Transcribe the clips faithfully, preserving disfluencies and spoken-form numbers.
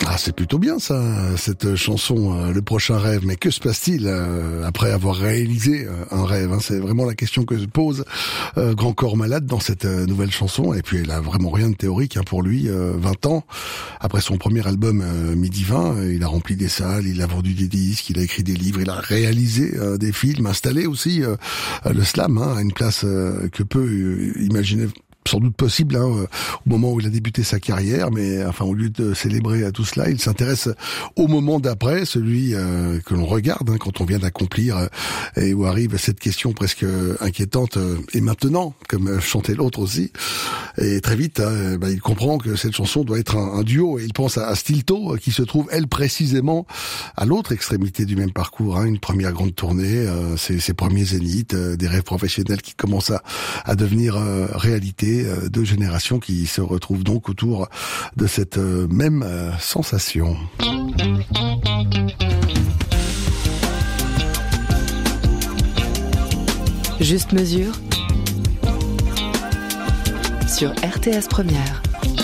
Ah, c'est plutôt bien ça, cette chanson, euh, Le prochain rêve. Mais que se passe-t-il euh, après avoir réalisé euh, un rêve, hein? C'est vraiment la question que se pose euh, Grand Corps Malade dans cette euh, nouvelle chanson. Et puis elle a vraiment rien de théorique hein, pour lui. Euh, vingt ans après son premier album euh, Midi vingt, euh, il a rempli des salles, il a vendu des disques, il a écrit des livres, il a réalisé euh, des films, installé aussi euh, le slam hein, à une place euh, que peu euh, imaginer sans doute possible hein, au moment où il a débuté sa carrière, mais enfin au lieu de célébrer à tout cela, il s'intéresse au moment d'après, celui euh, que l'on regarde hein, quand on vient d'accomplir euh, et où arrive cette question presque inquiétante euh, et maintenant, comme chantait l'autre aussi. Et très vite, hein, bah, il comprend que cette chanson doit être un, un duo et il pense à, à Stilto qui se trouve elle précisément à l'autre extrémité du même parcours, hein, une première grande tournée, euh, ses, ses premiers zéniths, euh, des rêves professionnels qui commencent à, à devenir euh, réalité. Deux générations qui se retrouvent donc autour de cette même sensation. Juste mesure sur R T S Première.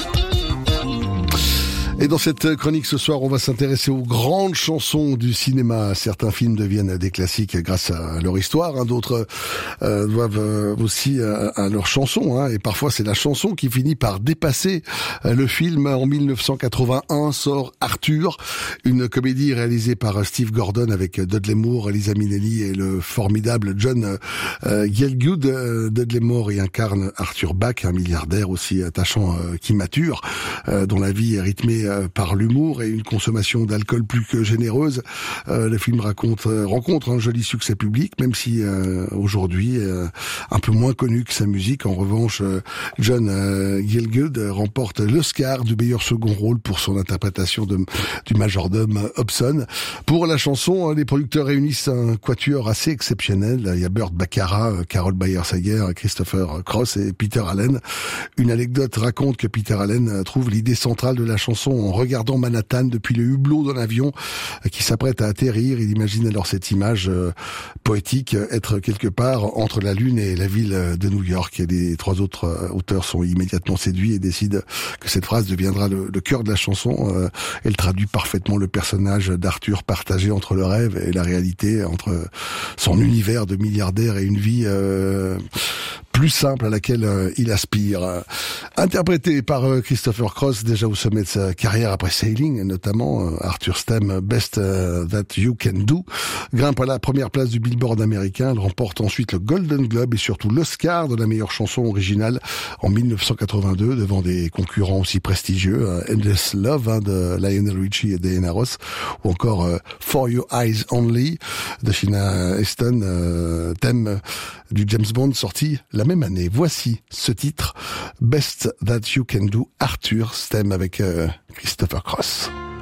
Et dans cette chronique ce soir, on va s'intéresser aux grandes chansons du cinéma. Certains films deviennent des classiques grâce à leur histoire, hein. D'autres euh, doivent euh, aussi à, à leurs chansons, hein. Et parfois c'est la chanson qui finit par dépasser euh, le film. En mille neuf cent quatre-vingt-un sort Arthur, une comédie réalisée par Steve Gordon avec Dudley Moore, Liza Minnelli et le formidable John euh, Gielgud. Euh, Dudley Moore y incarne Arthur Bach, un milliardaire aussi attachant euh, qui mature, euh, dont la vie est rythmée par l'humour et une consommation d'alcool plus que généreuse. Euh, le film raconte, euh, rencontre un joli succès public, même si euh, aujourd'hui euh, un peu moins connu que sa musique. En revanche, euh, John euh, Gielgud remporte l'Oscar du meilleur second rôle pour son interprétation de, du majordome Hobson. Pour la chanson, les producteurs réunissent un quatuor assez exceptionnel. Il y a Burt Bacharach, Carol Bayer-Sager, Christopher Cross et Peter Allen. Une anecdote raconte que Peter Allen trouve l'idée centrale de la chanson en regardant Manhattan depuis le hublot d'un avion qui s'apprête à atterrir. Il imagine alors cette image euh, poétique être quelque part entre la Lune et la ville de New York. Et les trois autres euh, auteurs sont immédiatement séduits et décident que cette phrase deviendra le, le cœur de la chanson. Euh, elle traduit parfaitement le personnage d'Arthur partagé entre le rêve et la réalité, entre son univers de milliardaire et une vie euh, plus simple à laquelle euh, il aspire. Interprété par euh, Christopher Cross, déjà au sommet de sa carrière après Sailing, notamment, euh, Arthur's thème Best uh, That You Can Do grimpe à la première place du Billboard américain. Elle remporte ensuite le Golden Globe et surtout l'Oscar de la meilleure chanson originale en mille neuf cent quatre-vingt-deux devant des concurrents aussi prestigieux, euh, Endless Love hein, de Lionel Richie et Diana Ross, ou encore euh, For Your Eyes Only de Sheena Easton, euh, thème du James Bond sorti la même année. Voici ce titre, Best That You Can Do, Arthur, thème avec euh, Christopher Cross.